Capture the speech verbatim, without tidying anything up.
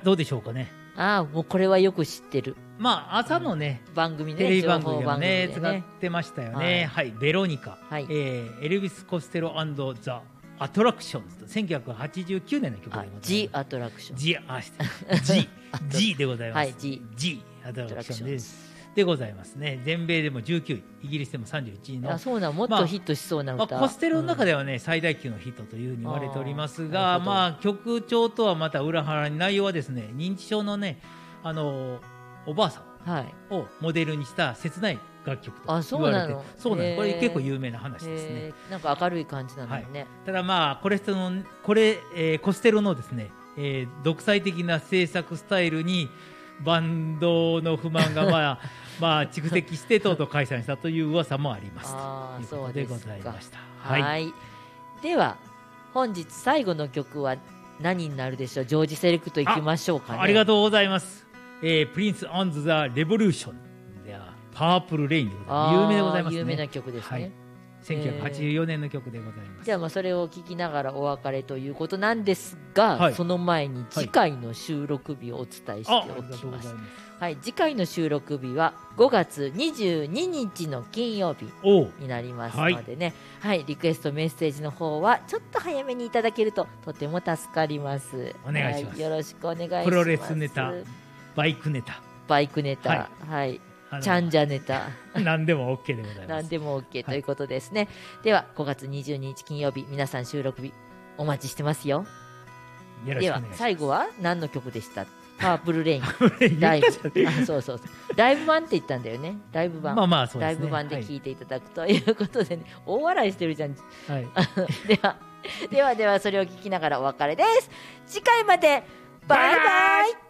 どうでしょうかね。 ああ、もうこれはよく知ってる。 まあ朝のね、 うん、番組ね、 テレビ番組でもね、 情報番組でね使ってましたよね。はい、はい、ベロニカ、 はい、 えー、エルビス・コステロ&ザ・アトラクションズとせんきゅうひゃくはちじゅうきゅうねんの曲でございます。 ジ・アトラクション。 ジ、あ、ジ、ジでございます。 はい、ジ、 ジ、アトラクションです。でございますね。全米でもじゅうきゅうい、イギリスでもさんじゅういちいの。 あ、そうな、もっとヒットしそうな歌。 まあまあ、コステロの中ではね、うん、最大級のヒットというふうに言われておりますが、まあ曲調とはまた裏腹に、内容はですね、認知症のね、あのおばあさんをモデルにした切ない楽曲と言われて、 そうなの、 そうなの、これ結構有名な話ですね。 なんか明るい感じなのね。はい、 ただまあこれのこれ、えー、コステロのですね、えー、独裁的な制作スタイルにバンドの不満がまあまあ蓄積してとうとう解散したという噂もありますということでございました。 はい、はい、では本日最後の曲は何になるでしょう。ジョージセレクトいきましょうかね。 あ, ありがとうございます。えー、プリンス・アンズ・ザ・レボリューションではパープル・レインでございます。有名でございますね。 有名な曲ですね。はい、 せんきゅうひゃくはちじゅうよねんの曲でございます。 じゃあまあそれを聴きながらお別れということなんですが、はい、その前に次回の収録日をお伝えしておきます。はいはい、次回の収録日はごがつにじゅうににちの金曜日になりますのでね、はい、はい、リクエストメッセージの方はちょっと早めにいただけるととても助かります。 お願いします。 はい、よろしくお願いします。 プロレスネタ、バイクネタ、 バイクネタ、はい、はい、チャンジャネタ何でも OK でございます。 何でも OK ということですね。はい、ではごがつにじゅうににち金曜日、皆さん収録日お待ちしてますよ。 よろしくお願いします。 では最後は何の曲でした？パープルレインライブ、あ、そうそうそう、ライブ版って言ったんだよね。ライブ版、 まあまあそうですね、 ライブ版で聴いていただくということでね、はい、大笑いしてるじゃん。はい、ではではではそれを聞きながらお別れです。次回までバイバイ。